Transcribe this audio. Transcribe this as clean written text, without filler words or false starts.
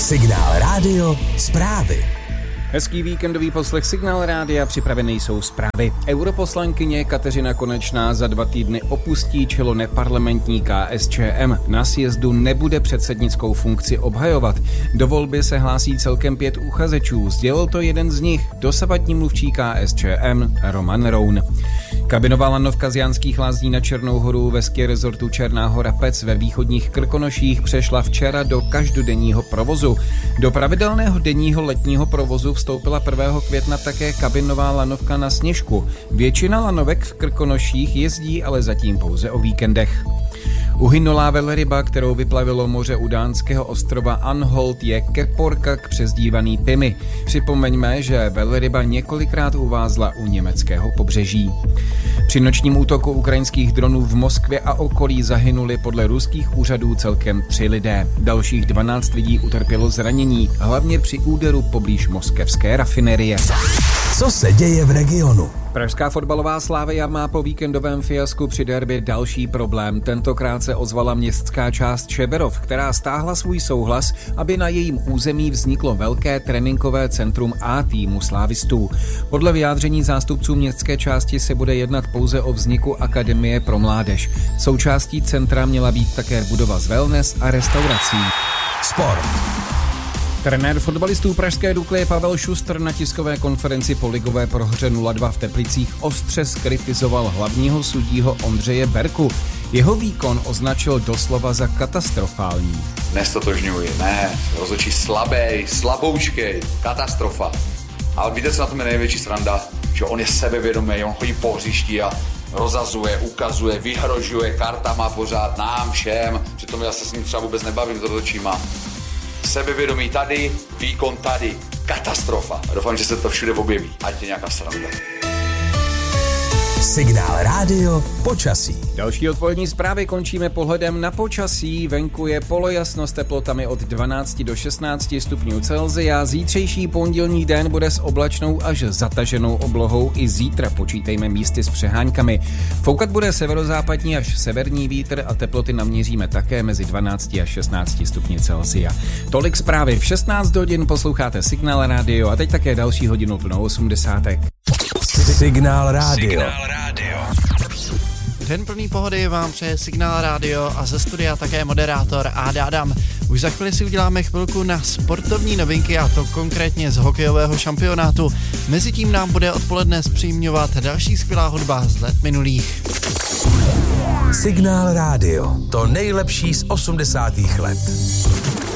Signál Rádio zprávy. Hezký víkendový poslech Signál Rádia, připravený jsou zprávy. Europoslankyně Kateřina Konečná za 2 týdny opustí čelo neparlamentní KSČM. Na sjezdu nebude předsednickou funkci obhajovat. Do volby se hlásí celkem 5 uchazečů, sdělil to jeden z nich, dosavadní mluvčí KSČM Roman Roun. Kabinová lanovka z Janských Lázní na Černou Horu ve ski rezortu Černá Hora Pec ve východních Krkonoších přešla včera do každodenního provozu. Do pravidelného denního letního provozu vstoupila 1. května také kabinová lanovka na Sněžku. Většina lanovek v Krkonoších jezdí ale zatím pouze o víkendech. Uhynulá velryba, kterou vyplavilo moře u dánského ostrova Anholt, je keporkak přezdívaný Pimy. Připomeňme, že velryba několikrát uvázla u německého pobřeží. Při nočním útoku ukrajinských dronů v Moskvě a okolí zahynuli podle ruských úřadů celkem 3 lidé. Dalších 12 lidí utrpělo zranění, hlavně při úderu poblíž moskevské rafinerie. Co se děje v regionu? Pražská fotbalová Slavia má po víkendovém fiasku při derby další problém. Tentokrát se ozvala městská část Čeberov, která stáhla svůj souhlas, aby na jejím území vzniklo velké tréninkové centrum A týmu slávistů. Podle vyjádření zástupců městské části se bude jednat pouze o vzniku akademie pro mládež. Součástí centra měla být také budova z wellness a restaurací. Sport. Trenér fotbalistů pražské Dukly Pavel Šustr na tiskové konferenci po ligové prohře 0-2 v Teplicích ostře zkritizoval hlavního sudího Ondřeje Berku. Jeho výkon označil doslova za katastrofální. Nestotožňuji, ne, rozhodčí slaboučkej, katastrofa. Ale víte, co na tom je největší sranda? Že on je sebevědomý, on chodí po hřišti a rozazuje, ukazuje, vyhrožuje kartama pořád nám všem. Přitom já se s ním třeba vůbec nebavím s rozhodčíma. Sebevědomí tady, výkon tady, katastrofa. Doufám, že se to všude objeví, ať je nějaká sranda. Signál Rádio počasí. Další odpolední zprávy končíme pohledem na počasí. Venku je polojasno s teplotami od 12 do 16 stupňů Celsia. Zítřejší pondělní den bude s oblačnou až zataženou oblohou. I zítra počítejme místy s přeháňkami. Foukat bude severozápadní až severní vítr a teploty naměříme také mezi 12 a 16 stupni Celsia. Tolik zprávy. V 16 hodin posloucháte Signál Rádio a teď také další hodinu plnou 80. Signál Rádio. Den plný pohody vám přeje Signál Rádio a ze studia také moderátor Áda Adam. Už za chvíli si uděláme chvilku na sportovní novinky a to konkrétně z hokejového šampionátu. Mezitím nám bude odpoledne zpříjemňovat další skvělá hudba z let minulých. Signál Rádio. To nejlepší z 80. let.